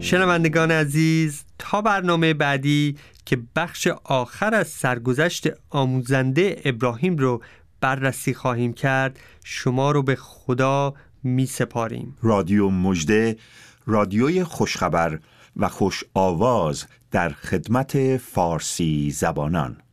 شنوندگان عزیز، تا برنامه بعدی که بخش آخر از سرگذشت آموزنده ابراهیم رو بررسی خواهیم کرد، شما رو به خدا می سپاریم. رادیو مژده، رادیوی خوشخبر و خوش آواز در خدمت فارسی زبانان.